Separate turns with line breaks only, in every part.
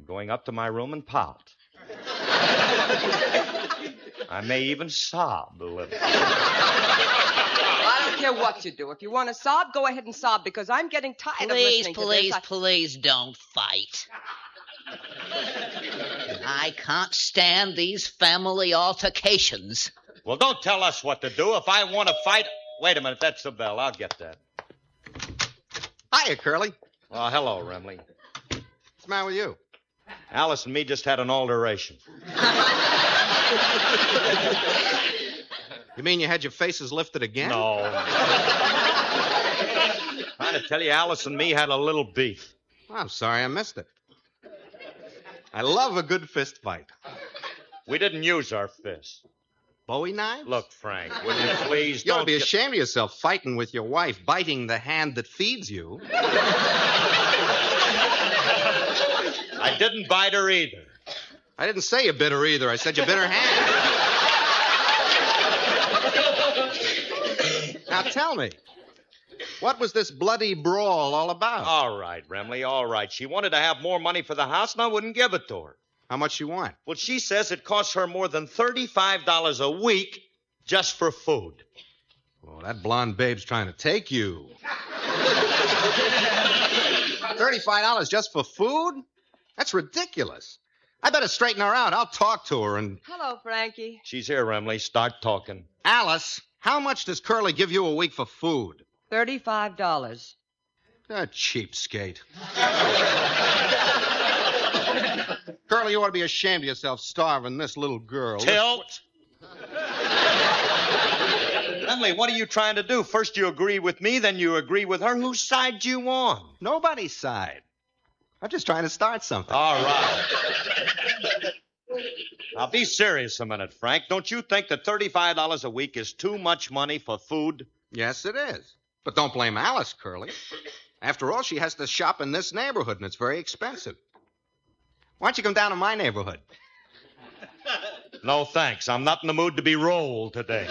going up to my room and pout. I may even sob a little.
I don't care what you do. If you want to sob, go ahead and sob, because I'm getting tired of listening to this.
Please don't fight. I can't stand these family altercations.
Well, don't tell us what to do. If I want to fight... Wait a minute, that's the bell. I'll get that.
Hiya, Curly.
Oh, hello, Remley.
What's the matter with you?
Alice and me just had an alteration.
You mean you had your faces lifted again?
No. Trying to tell you, Alice and me had a little beef.
Oh, I'm sorry I missed it. I love a good fist fight.
We didn't use our fists.
Bowie knives?
Look, Frank, will you please
You ought
don't
to be ashamed of yourself fighting with your wife, biting the hand that feeds you.
I didn't bite her either.
I didn't say you bit her either. I said you bit her hand. Now tell me, what was this bloody brawl all about?
All right, Remley, all right. She wanted to have more money for the house, and I wouldn't give it to her.
How much you want?
Well, she says it costs her more than $35 a week just for food.
Well, that blonde babe's trying to take you. $35 just for food? That's ridiculous. I better straighten her out. I'll talk to her and...
Hello, Frankie.
She's here, Remley. Start talking.
Alice, how much does Curly give you a week for food?
$35.
A cheapskate. Curly, you ought to be ashamed of yourself starving this little girl.
Tilt! Remley, what are you trying to do? First you agree with me, then you agree with her. Whose side do you on?
Nobody's side. I'm just trying to start something.
All right. Now, be serious a minute, Frank. Don't you think that $35 a week is too much money for food?
Yes, it is. But don't blame Alice, Curly. After all, she has to shop in this neighborhood, and it's very expensive. Why don't you come down to my neighborhood?
No, thanks. I'm not in the mood to be rolled today.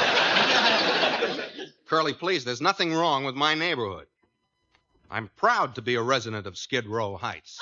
Curly, please, there's nothing wrong with my neighborhood. I'm proud to be a resident of Skid Row Heights.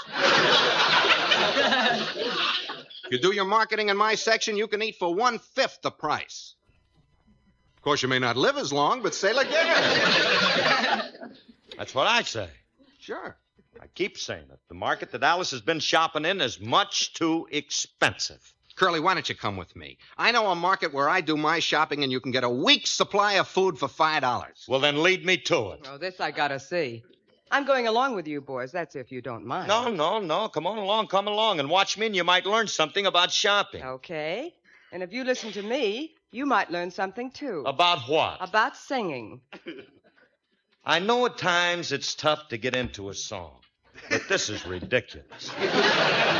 If you do your marketing in my section, you can eat for 1/5 the price. Of course, you may not live as long, but say again.
That's what I say.
Sure.
I keep saying it. The market that Alice has been shopping in is much too expensive.
Curly, why don't you come with me? I know a market where I do my shopping, and you can get a week's supply of food for $5.
Well, then lead me to it.
Oh, this I gotta see. I'm going along with you, boys. That's if you don't mind.
No. Come along, and watch me, and you might learn something about shopping.
Okay. And if you listen to me, you might learn something, too.
About what?
About singing.
I know at times it's tough to get into a song, but this is ridiculous.